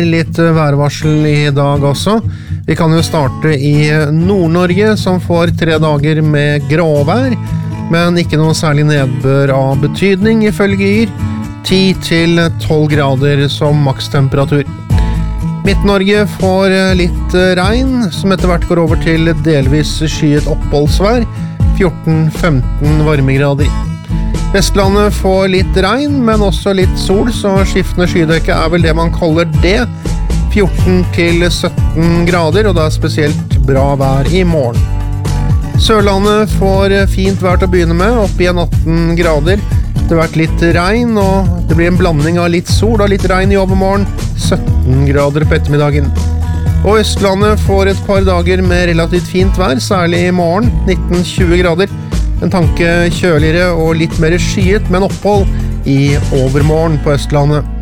Litt værvarsel i dag også. Vi kan jo starte i Nord-Norge, som får 3 dager med gråvær, men ikke noe særlig nedbør av betydning ifølge Yr. 10 til 12 grader som makstemperatur. Midt-Norge får litt regn, som etter hvert går over til delvis skyet oppholdsvær. 14-15 varmegrader. Vestlandet får litt regn, men også litt sol, så skiftende skydekke er vel det man kaller det. 14 til 17 grader, og det er spesielt bra vær i morgen. Sørlandet får fint vær til å begynne med, opp igjen 18 grader. Det har vært litt regn, og det blir en blanding av litt sol og litt regn i overmorgen. 17 grader på ettermiddagen. Og Østlandet får et par dager med relativt fint vær, særlig i morgen. 19-20 grader. En tanke kjøligere og litt mer skyet, men opphold i overmorgen på Østlandet.